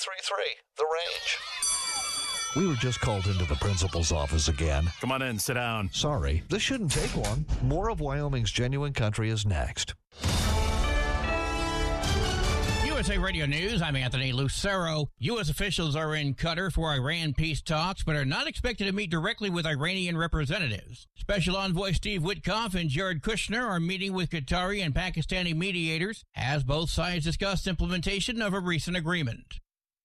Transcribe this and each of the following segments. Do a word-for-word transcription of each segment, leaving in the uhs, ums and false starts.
three three, The Range. We were just called into the principal's office again. Come on in, sit down. Sorry, this shouldn't take long. More of Wyoming's Genuine Country is next. U S A Radio News, I'm Anthony Lucero. U S officials are in Qatar for Iran peace talks, but are not expected to meet directly with Iranian representatives. Special Envoy Steve Witkoff and Jared Kushner are meeting with Qatari and Pakistani mediators as both sides discuss implementation of a recent agreement.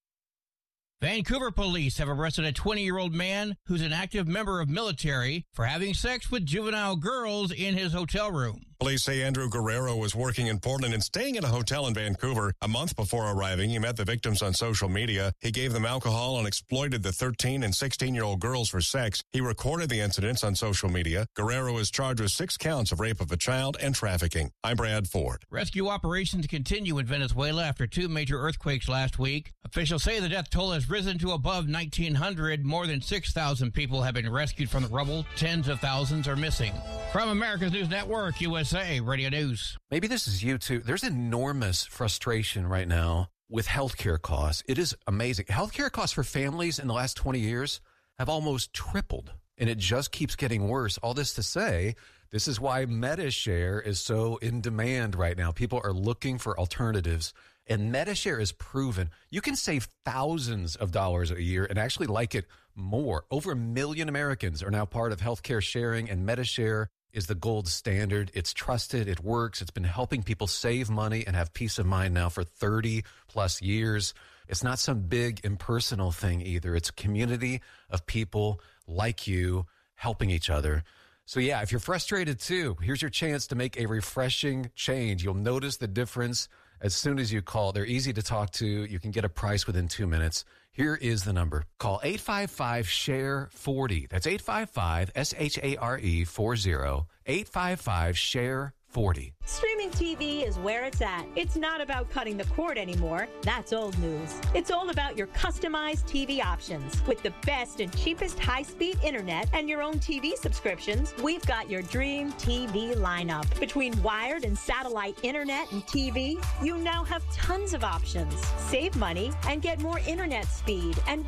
Vancouver police have arrested a twenty-year-old man who's an active member of military for having sex with juvenile girls in his hotel room. Police say Andrew Guerrero was working in Portland and staying in a hotel in Vancouver. A month before arriving, he met the victims on social media. He gave them alcohol and exploited the thirteen and sixteen-year-old girls for sex. He recorded the incidents on social media. Guerrero is charged with six counts of rape of a child and trafficking. I'm Brad Ford. Rescue operations continue in Venezuela after two major earthquakes last week. Officials say the death toll has risen to above nineteen hundred. More than six thousand people have been rescued from the rubble. Tens of thousands are missing. From America's News Network, U S A Radio News. Maybe this is you too. There's enormous frustration right now with healthcare costs. It is amazing. Healthcare costs for families in the last twenty years have almost tripled, and it just keeps getting worse. All this to say, this is why MediShare is so in demand right now. People are looking for alternatives, and MediShare is proven. You can save thousands of dollars a year and actually like it more. Over a million Americans are now part of healthcare sharing, and MediShare is the gold standard. It's trusted. It works. It's been helping people save money and have peace of mind now for thirty plus years. It's not some big impersonal thing either. It's a community of people like you helping each other. So yeah, if you're frustrated too, here's your chance to make a refreshing change. You'll notice the difference as soon as you call. They're easy to talk to. You can get a price within two minutes. Here is the number. Call eight five five, S H A R E, forty. That's eight five five, S H A R E, forty. eight five five, S H A R E, forty. Streaming T V is where it's at. It's not about cutting the cord anymore. That's old news. It's all about your customized T V options. With the best and cheapest high-speed internet and your own T V subscriptions, we've got your dream T V lineup. Between wired and satellite internet and T V, you now have tons of options. Save money and get more internet speed and